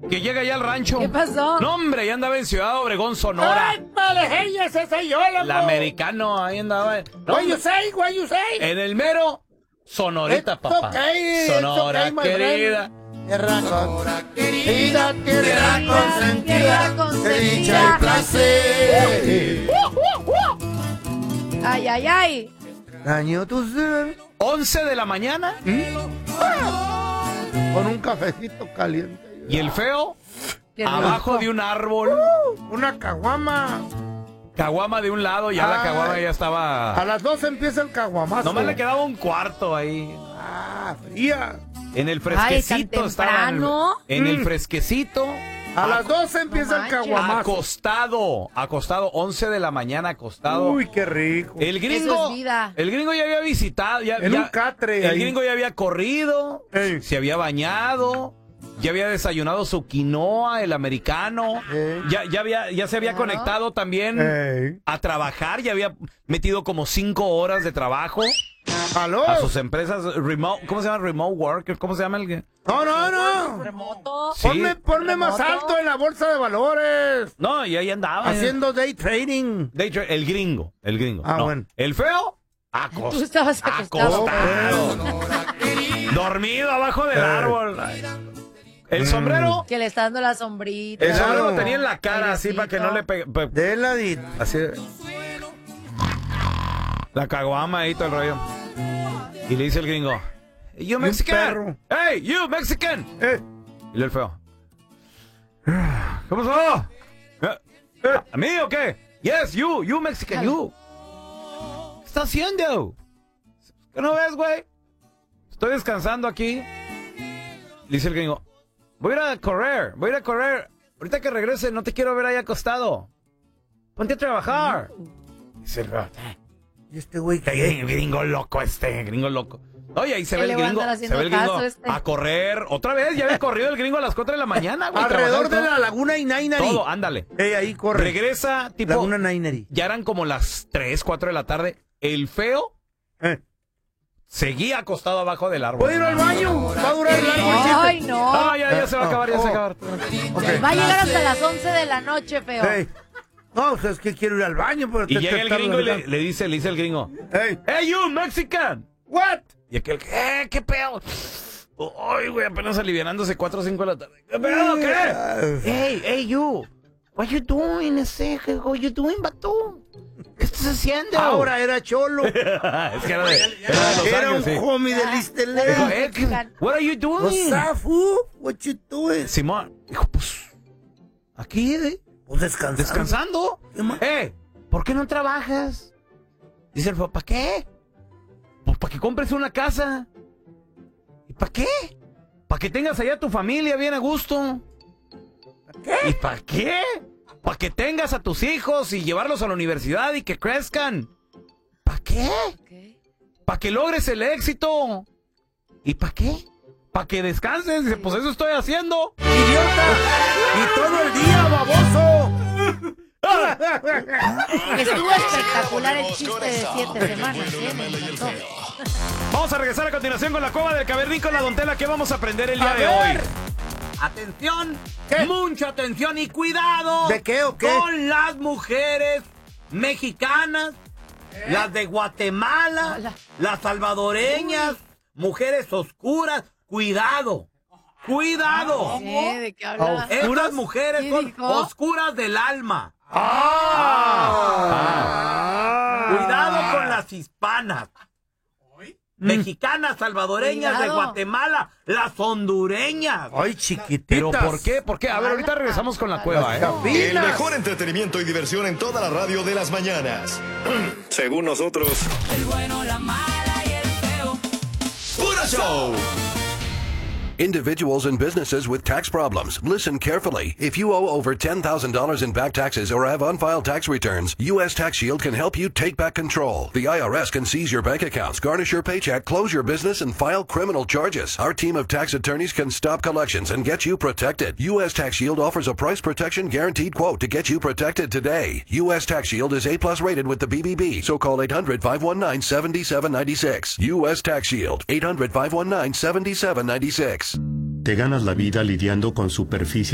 que llega ya al rancho. ¿Qué pasó? No, hombre, ya andaba en Ciudad Obregón, Sonora. ¡Ay, vale, ese soy yo, loco! El americano, ahí andaba. No, What you say? en el mero Sonorita, papá. Sonora, querida. Tierra querida, tierra consentida, de dicha y placer. Ay, ay, ay. Daño tu ser. 11 de la mañana. Con un cafecito caliente. Y el feo, Qué abajo rico. de un árbol. Una caguama. Caguama de un lado, ya la caguama ya A estaba. las 12 empieza el caguamazo. Nomás le quedaba un cuarto ahí. Fría. En el Ay, fresquecito tan estaba. temprano. En el fresquecito. A las 12 empieza el manches. caguamazo. Acostado, 11 de la mañana acostado. Uy, qué rico. El Eso gringo, es vida. el gringo ya había visitado, En un catre el ahí. gringo ya había corrido, Ey. se había bañado, ya había desayunado su quinoa, el americano, Ey. ya se había Claro. conectado también Ey. a trabajar, ya había metido como 5 horas de trabajo ¿Aló? a sus empresas remote, ¿cómo se llama? Remote worker, ¿cómo se llama el? No. Remoto. Sí. Ponme más Remoto. alto en la bolsa de valores. No, y ahí andaba. Haciendo day trading. El gringo. Ah, no. bueno. El feo, Tú estabas acostado. dormido abajo del árbol. El sombrero. Que le está dando la sombrita. El sombrero Claro. lo tenía en la cara, así para que no le pegue. De ladito. Así. La caguama ahí, todo el rollo. Y le dice el gringo: You Mexican. Hey, you Mexican. Y el feo: ¿Qué pasó? ¿A mí o qué? Yes, you Mexican, you. ¿Qué estás haciendo? ¿Qué no ves, güey? Estoy descansando aquí. Le dice el gringo: voy a ir a correr. Ahorita que regrese, no te quiero ver ahí acostado. Ponte a trabajar. Dice el feo: ¿Y este güey gringo loco. Oye, ahí se Que ve le el va a gringo, andar haciendo se ve el gringo caso este. a correr. Otra vez, ya había corrido el gringo a las 4 de la mañana, güey. Alrededor de trabajando la laguna Inainari. todo, ándale. Ahí corre. Regresa, tipo, Laguna Inainari. ya eran como las 3, 4 de la tarde. El feo seguía acostado abajo del árbol. ¿Puedo ir al baño? Va a durar largo el chiste. Ay, no. Ah, ya se va a acabar, ya se va a acabar. Ok. Va a llegar hasta las 11 de la noche, feo. Hey. No, o sea, es que quiero ir al baño. Pero Y llega el gringo y le dice el gringo: Hey, you Mexican. What? Y aquel, ¿qué pedo? Ay, güey, apenas alivianándose 4 o 5 de la tarde. ¿Qué pedo? ¿Qué? Hey, you. What you doing, what you doing, vato? ¿Qué estás haciendo? Ahora era cholo. Es que era de Los Era un Ángeles, sí. homie del East LA. What are you doing? What's up, fool? What you doing? Simón dijo, pues, aquí, Pues descansando. descansando. ¿Por qué no trabajas? Dice el feo, ¿para qué? Pues para que compres una casa. ¿Y para qué? Para que tengas allá a tu familia bien a gusto. ¿Y para qué? Para que tengas a tus hijos y llevarlos a la universidad y que crezcan. ¿Para qué? Para que logres el éxito. ¿Y para qué? Para que descanses. Dice, pues eso estoy haciendo. ¡Idiota! ¡Y todo el día, baboso! Estuvo espectacular el chiste de 7 semanas, me encantó. Vamos a regresar a continuación con la cueva del cavernícola, Don Tela. ¿Qué vamos a aprender el día A de ver. hoy? Atención, ¿Qué? mucha atención y cuidado. ¿De qué o qué? Con las mujeres mexicanas, las de Guatemala, Hola. las salvadoreñas, mujeres oscuras. Cuidado, cuidado. ¿De qué hablas? Estas mujeres ¿Qué son dijo? oscuras del alma. Cuidado con las hispanas. Mexicanas, salvadoreñas, de Cuidado. Guatemala, las hondureñas. ¡Ay, chiquititas! ¿Pero por qué? ¿Por qué? A ver, ahorita regresamos con la cueva, El mejor entretenimiento y diversión en toda la radio de las mañanas. Según nosotros. El bueno, la mala y el feo. ¡Puro show! Individuals and businesses with tax problems. Listen carefully. If you owe over $10,000 in back taxes or have unfiled tax returns, U.S. Tax Shield can help you take back control. The IRS can seize your bank accounts, garnish your paycheck, close your business, and file criminal charges. Our team of tax attorneys can stop collections and get you protected. U.S. Tax Shield offers a price protection guaranteed quote to get you protected today. U.S. Tax Shield is A+ rated with the BBB, so call 800-519-7796. U.S. Tax Shield, 800-519-7796. Te ganas la vida lidiando con superficies